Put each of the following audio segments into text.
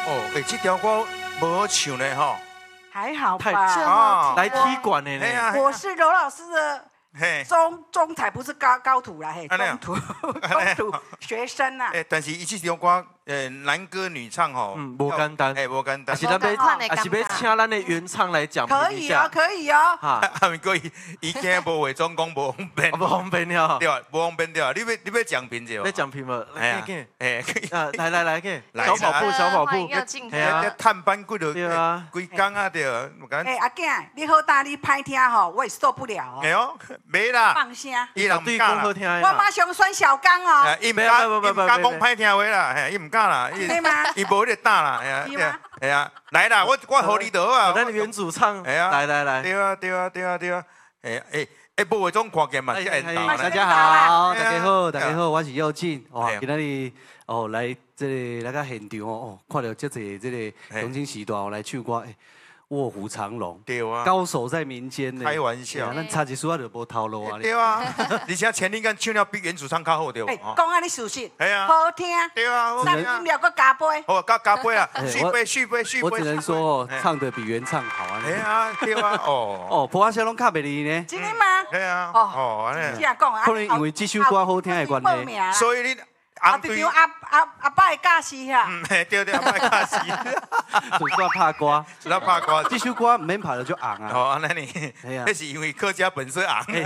哦，这条歌无好唱呢吼。 还好太吧？ 来踢馆的呢。 我是柔老师的中台，不是高徒啦，嘿，中途学生呐。 但是这条歌，男歌女唱吼， 无简单， 无简单。 是要请咱的原唱来讲评一下。 可以哦。 啊，不过伊今日无伪装讲无方便。 不方便了。 对啊，无方便对啊。你要讲评者？ 要讲评无？ 来， 小跑步，小跑步。 系啊，探班几落， 对啊， 几工啊对。 阿囝，你好大，你歹听吼，我也受不了哦。 哎呦，没啦。 放声。 伊人对讲好听。 我马上选小刚哦。 伊唔敢讲歹听话啦，伊唔敢啦。 对吗？ 伊无咧打啦，哎呀，来啦，我好你得啊。 咱原主唱，来。 对啊，无伪装看见嘛， 大家好，大家好，我是佑进，哇，今日哦来这里来个现场哦，看到这个黄金时段来唱歌，卧虎藏龙， 对啊， 高手在民间呢。 开玩笑， 咱差一丝就无头路啊。 对啊，而且前天唱了比原主唱较好对无？讲安尼事实，好听。 对啊， 咱音乐搁加杯。 好，加杯啊，续杯。 我只能说唱得比原唱好啊。 哎呀，对啊，哦， 普阿小龙卡袂离呢。 真的吗？ 对啊，哦， 安尼。可能因为这首歌好听的关系， 所以你。 啊，对阿爸的教师遐。 对，阿爸的教师。 主要拍歌，这首歌唔免拍了就红啊。 哦，安尼，那是因为客家本色红。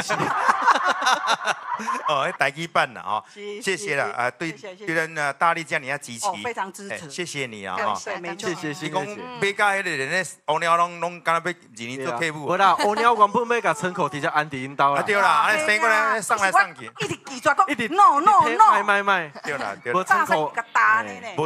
哦，台语版啦哦，谢谢啦啊，对咱大力这样支持， 非常支持， 谢谢你啊哈， 谢。 你讲买家迄个人咧，乌鸟拢敢若要2年做客户。 无啦，乌鸟原本要甲村口直接安迪因兜啦。 对啦，安尼生过来上来上去， 一直拒绝讲 no， 卖。 对啦， 无村口。